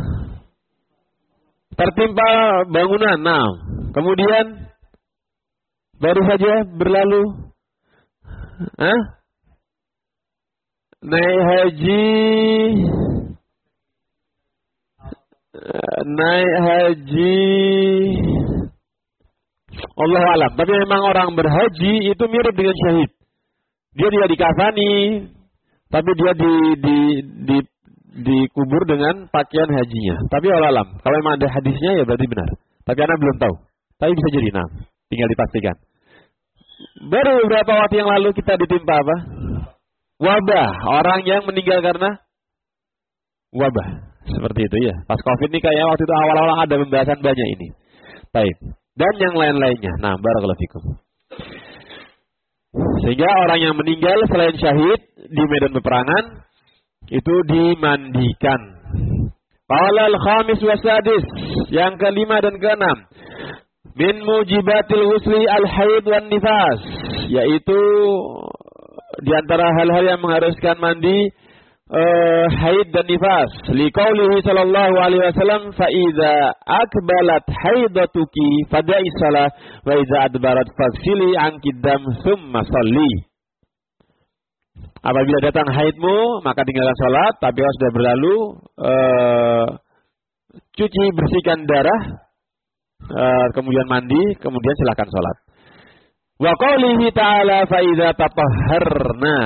tertimpa bangunan. Nah, kemudian baru saja berlalu, Hah? naik haji, naik haji. Allah alam. Tapi memang orang berhaji itu mirip dengan syahid. Dia tidak dikafani, tapi dia di, di, di, dikubur dengan pakaian hajinya. Tapi Allah alam. Kalau memang ada hadisnya ya berarti benar. Tapi Anda belum tahu. Tapi bisa jadi, nah, tinggal dipastikan. Baru beberapa waktu yang lalu kita ditimpa apa? Wabah. Orang yang meninggal karena wabah. Seperti itu ya. Pas COVID ini kayaknya waktu itu awal-awal ada pembahasan banyak ini. Baik. Dan yang lain-lainnya. Nah, barakallahu fikum. Sehingga orang yang meninggal selain syahid di medan peperangan itu dimandikan. Qala al-khamis wa sadis, yang kelima dan keenam. Min mujibatil husli al-haid wan nifas, yaitu di antara hal-hal yang mengharuskan mandi Uh, haid dan nifas. Liqaulihi sallallahu alaihi wasallam, fa idza akbalat haidatuki fada'i shalah wa idza adbarat faghsili anki dam tsumma shalli. Apabila datang haidmu maka tinggalkan salat, tapi kalau sudah berlalu uh, cuci bersihkan darah, uh, kemudian mandi, kemudian silakan salat. Wa qaulihi ta'ala fa idza tatahharna,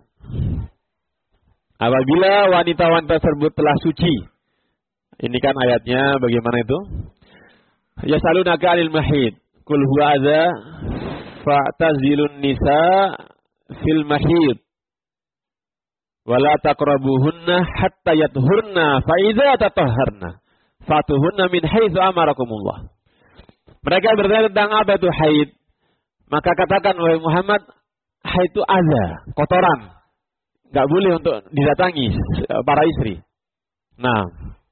apabila wanita-wanita tersebut telah suci. Ini kan ayatnya bagaimana itu? Yasalunaka 'anil mahid. Qul huwa adza fa'tazilun nisa fil mahid. Wala taqrabuhunna hatta yathurna fa idza tatahharna fatuhunna min haitsu amarakumullah. Mereka bertanya tentang apa itu haid. Maka katakan wahai Muhammad, haid itu adza, kotoran. Nggak boleh untuk didatangi para istri. Nah,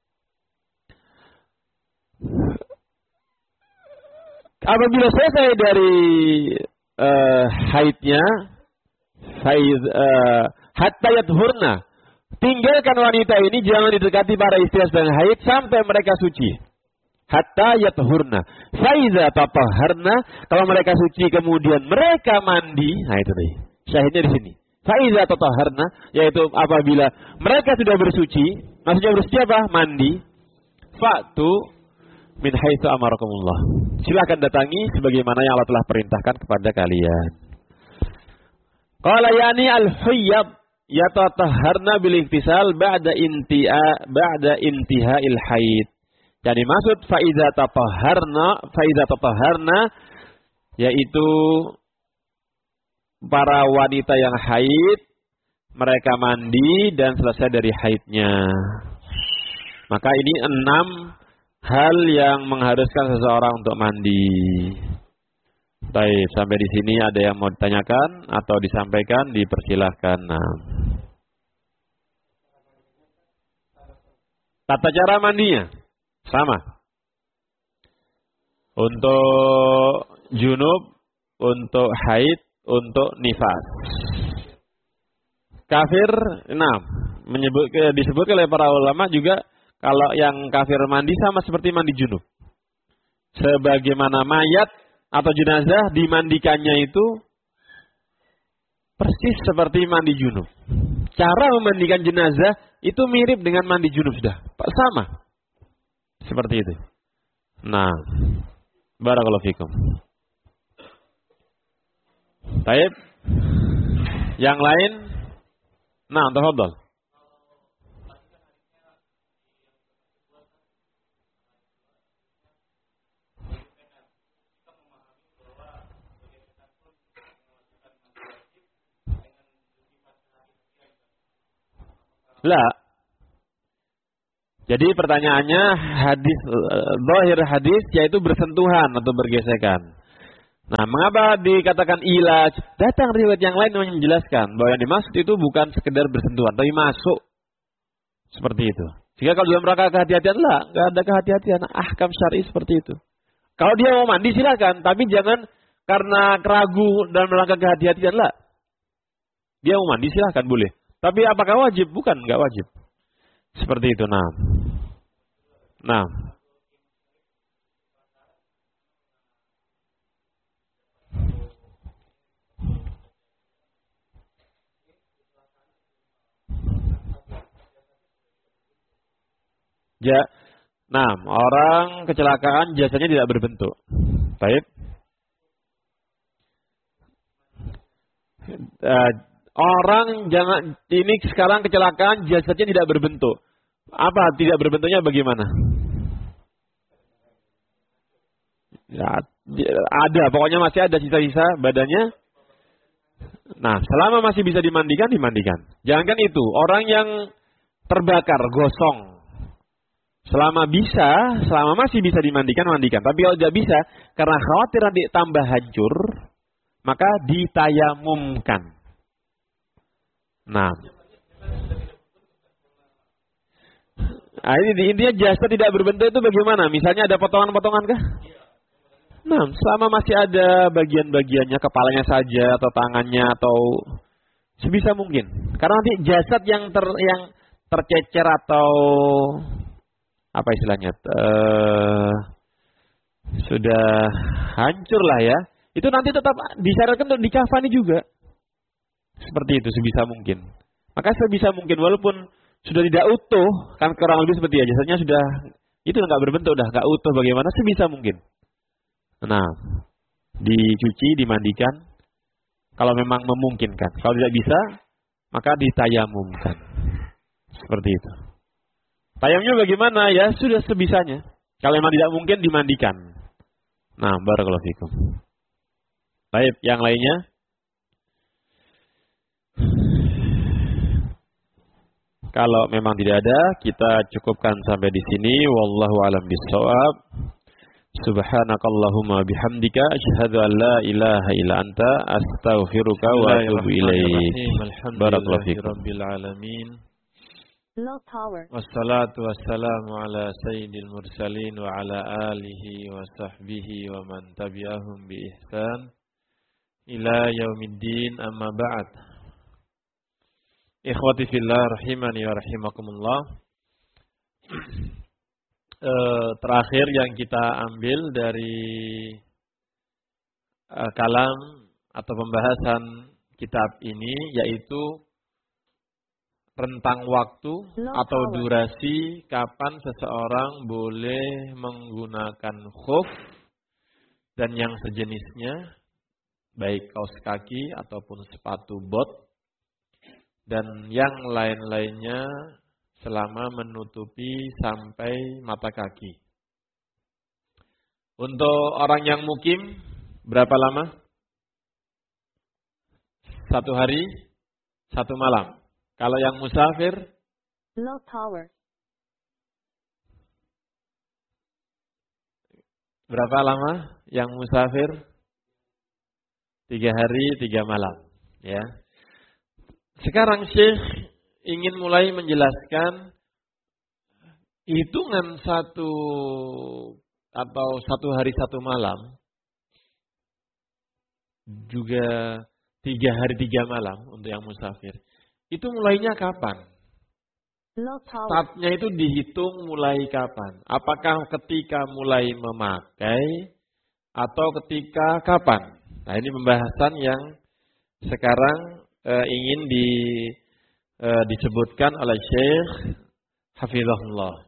apabila selesai dari uh, haidnya, haid uh, hatta yathurna, tinggalkan wanita ini, jangan didekati para istri sedang haid sampai mereka suci. Hatta yathurna. Faiza tatahharna, kalau mereka suci kemudian mereka mandi, nah itu tadi. Syahidnya di sini. Faiza tatahharna, yaitu apabila mereka sudah bersuci, maksudnya bersuci apa? Mandi. Fa'tu min haitsu amarakumullah. Silakan datangi sebagaimana yang Allah telah perintahkan kepada kalian. Qala yani al-huyyab yatatahharna bil iktisal ba'da intiha ba'da intiha'il haid. Jadi maksud faiza tatahharna, faiza tatahharna yaitu para wanita yang haid, mereka mandi dan selesai dari haidnya. Maka ini enam hal yang mengharuskan seseorang untuk mandi. Baik, sampai di sini ada yang mau ditanyakan atau disampaikan, dipersilahkan. Nah. Tata cara mandinya sama. Untuk junub, untuk haid, untuk nifas. Kafir, nah, menyebut disebut oleh para ulama juga kalau yang kafir mandi sama seperti mandi junub. Sebagaimana mayat atau jenazah dimandikannya itu persis seperti mandi junub. Cara memandikan jenazah itu mirip dengan mandi junub sudah, sama. Seperti itu. Nah, barakallahu fikum. Baik. Yang lain? Nah, tafadhol. La. Jadi pertanyaannya hadis zahir hadis yaitu bersentuhan atau bergesekan. Nah, mengapa dikatakan ilaj? Datang riwayat yang lain yang menjelaskan bahwa yang dimaksud itu bukan sekedar bersentuhan, tapi masuk. Seperti itu. Jika kalau dalam rangka kehati-hatian, lah, nggak ada kehati-hatian. Ahkam syar'i seperti itu. Kalau dia mau mandi silakan, tapi jangan karena keragu dalam rangka kehati-hatian, lah. Dia mau mandi silakan boleh. Tapi apakah wajib? Bukan, nggak wajib. Seperti itu. Nah, nah. Ja, nah, orang kecelakaan jasanya tidak berbentuk. Baik. Uh, orang jangan ini sekarang kecelakaan jasanya tidak berbentuk. Apa tidak berbentuknya bagaimana? Ya, ada, pokoknya masih ada sisa-sisa badannya. Nah, selama masih bisa dimandikan, dimandikan. Jangankan itu, orang yang terbakar, gosong. Selama bisa, selama masih bisa dimandikan, mandikan. Tapi kalau tidak bisa, karena khawatir nanti tambah hancur, maka ditayamumkan. Nah, nah ini intinya jasad tidak berbentuk itu bagaimana? Misalnya ada potongan-potongan kah? Nah, selama masih ada bagian-bagiannya, kepalanya saja atau tangannya atau sebisa mungkin. Karena nanti jasad yang ter yang tercecer atau apa istilahnya uh, sudah hancur lah ya, itu nanti tetap disyaratkan untuk dikafani juga. Seperti itu sebisa mungkin. Maka sebisa mungkin walaupun sudah tidak utuh, kan kurang lebih seperti ya, jasadnya sudah itu nggak berbentuk, udah nggak utuh, bagaimana sebisa mungkin. Nah, dicuci, dimandikan, kalau memang memungkinkan. Kalau tidak bisa, maka ditayamumkan. Seperti itu. Tayamumnya bagaimana? Ya sudah sebisanya. Kalau memang tidak mungkin, dimandikan. Nah, barakallahu fikum. Baik, yang lainnya? Kalau memang tidak ada, kita cukupkan sampai di sini. Wallahu a'lam bishawab. Subhanakallahumma bihamdika asyhadu an la ilaha illa anta astaghfiruka wa atubu ilaik. Barakallahu fikum. Rabbil alamin. Wassalatu wassalamu ala sayyidil mursalin wa ala alihi wa sahbihi wa man tabi'ahum bi ihsan ila yaumiddin, amma ba'd. Ikhwati fillah rahimani wa rahimakumullah. E, terakhir yang kita ambil dari e, kalam atau pembahasan kitab ini yaitu rentang waktu atau durasi kapan seseorang boleh menggunakan khuf dan yang sejenisnya, baik kaos kaki ataupun sepatu bot dan yang lain-lainnya selama menutupi sampai mata kaki. Untuk orang yang mukim, berapa lama? Satu hari, satu malam. Kalau yang musafir, low power. Berapa lama yang musafir? Tiga hari, tiga malam. Ya. Sekarang Syekh ingin mulai menjelaskan hitungan satu atau satu hari satu malam, juga tiga hari tiga malam untuk yang musafir. Itu mulainya kapan? Startnya itu dihitung mulai kapan? Apakah ketika mulai memakai atau ketika kapan? Nah, ini pembahasan yang sekarang uh, ingin di, uh, disebutkan oleh Syekh hafizahullah.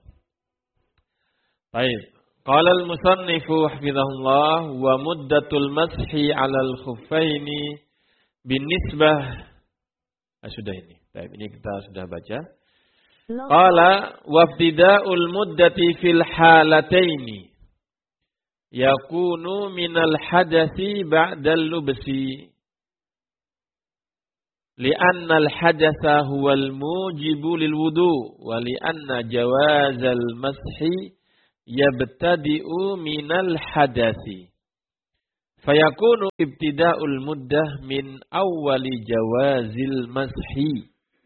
Baik. Qala al-musannifu hafizahullah wa muddatul mashi 'ala al-khuffaini binisbah. Ah, sudah ini. Baik, ini kita sudah baca. Qala wabtida'ul muddati fil halataini yakunu minal hadasi ba'dal lubsi. li'anna al-hadatsa huwal mujibu lil wudu wa li'anna jawazal mashi yabtadi'u minal hadatsi. Fayakunu ibtida'ul muddah min awwali jawazil mashi.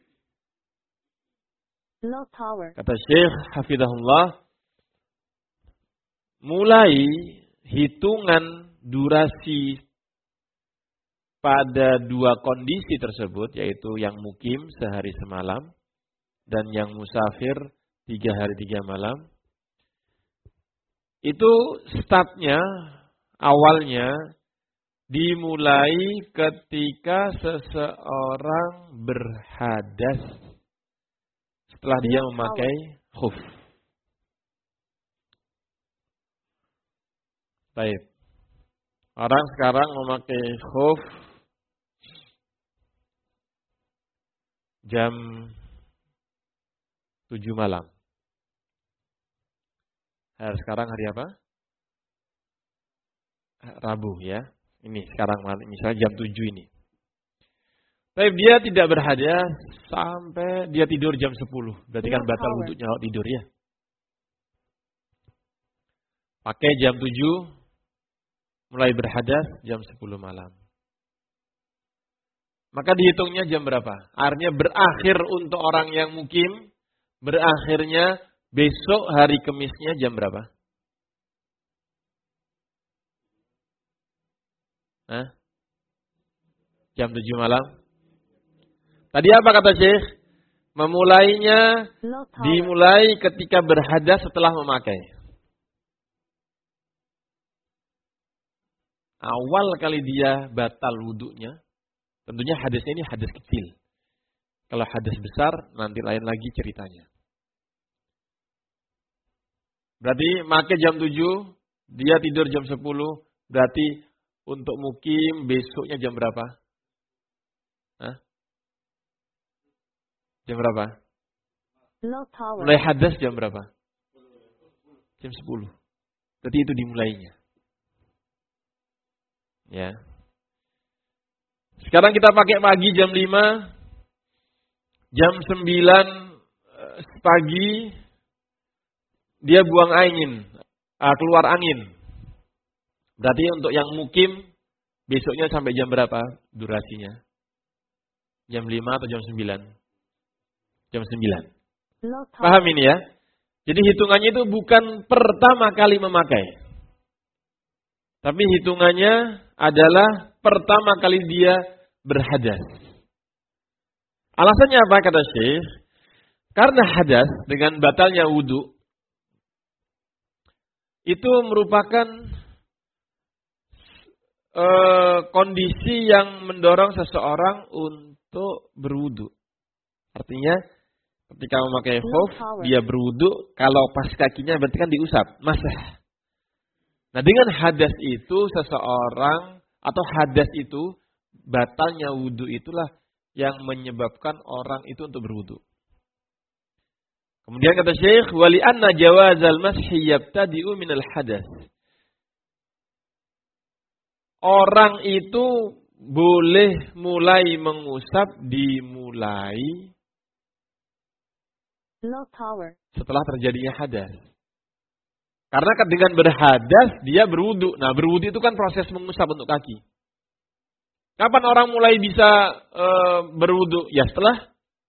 Kata Syekh Hafizahullah, mulai hitungan durasi pada dua kondisi tersebut, yaitu yang mukim sehari semalam dan yang musafir tiga hari tiga malam, itu startnya, awalnya dimulai ketika seseorang berhadas setelah dia memakai khuf. Baik. Orang sekarang memakai khuf jam tujuh malam. Hari sekarang hari apa? Rabu ya. Ini sekarang misalnya jam tujuh ini. Tapi dia tidak berhadas sampai dia tidur jam sepuluh. Berarti kan batal wudhunya kalau tidur ya. Pakai jam tujuh, mulai berhadas jam sepuluh malam. Maka dihitungnya jam berapa? Artinya berakhir untuk orang yang mukim, berakhirnya besok hari Kemisnya jam berapa? Hah? Jam tujuh malam? Tadi apa kata Syekh? Memulainya dimulai ketika berhadas setelah memakai. Awal kali dia batal wudhunya, tentunya hadasnya ini hadas kecil. Kalau hadas besar, nanti lain lagi ceritanya. Berarti makai jam tujuh, dia tidur jam sepuluh, berarti untuk mukim besoknya jam berapa? Hah? Jam berapa? Mulai hadas jam berapa? Jam sepuluh. Berarti itu dimulainya. Ya. Sekarang kita pakai pagi jam lima, jam sembilan pagi dia buang angin, keluar angin. Berarti untuk yang mukim besoknya sampai jam berapa durasinya? Jam lima atau jam sembilan? Jam sembilan. Paham ini ya? Jadi hitungannya itu bukan pertama kali memakai. Tapi hitungannya adalah pertama kali dia berhadas. Alasannya apa kata Syekh? Karena hadas dengan batalnya wudhu itu merupakan e, kondisi yang mendorong seseorang untuk berwudhu. Artinya ketika memakai khuf dia berwudhu, kalau pas kakinya berarti kan diusap, masah. Nah dengan hadas itu seseorang atau hadas itu batalnya wudhu itulah yang menyebabkan orang itu untuk berwudhu. Kemudian kata Syekh, wali anna jawazal mashi yabtadi'u minal hadas. Orang itu boleh mulai mengusap dimulai setelah terjadinya hadas. Karena dengan berhadas dia berwudu. Nah berwudu itu kan proses mengusap untuk kaki. Kapan orang mulai bisa e, berwudu? Ya setelah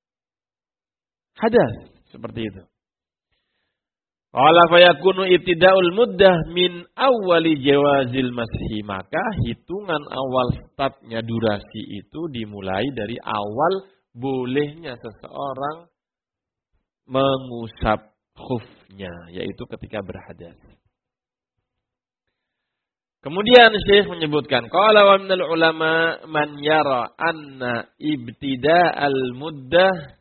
hadas. Seperti itu. Qala fayakunu ibtida'ul muddah min awwali jawazil mashi. Maka hitungan awal startnya durasi itu dimulai dari awal bolehnya seseorang mengusap khufnya, yaitu ketika berhadas. Kemudian Syekh menyebutkan, qala wa minal ulama man yara anna ibtida'al muddah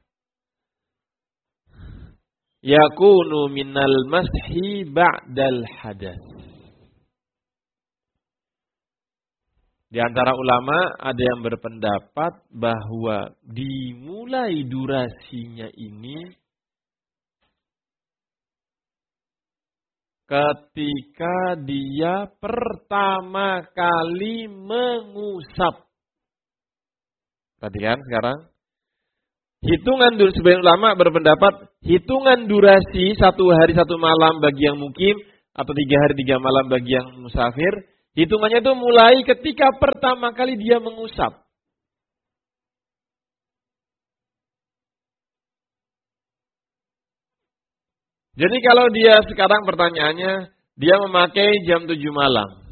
yakunu minal mashi ba'dal hadas. Di antara ulama ada yang berpendapat bahwa dimulai durasinya ini ketika dia pertama kali mengusap. Perhatikan sekarang. Hitungan dur sebagian ulama berpendapat hitungan durasi satu hari satu malam bagi yang mukim atau tiga hari tiga malam bagi yang musafir, hitungannya itu mulai ketika pertama kali dia mengusap. Jadi kalau dia sekarang pertanyaannya, dia memakai jam tujuh malam.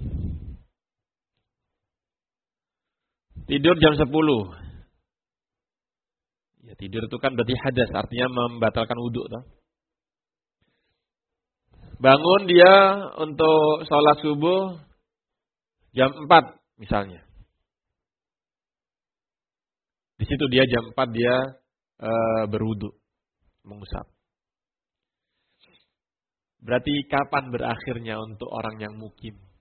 Tidur jam sepuluh. Ya, tidur itu kan berarti hadas, artinya membatalkan wudhu. Toh. Bangun dia untuk sholat subuh jam empat misalnya. Di situ dia jam empat dia e, berwudhu, mengusap. Berarti kapan berakhirnya untuk orang yang mukim?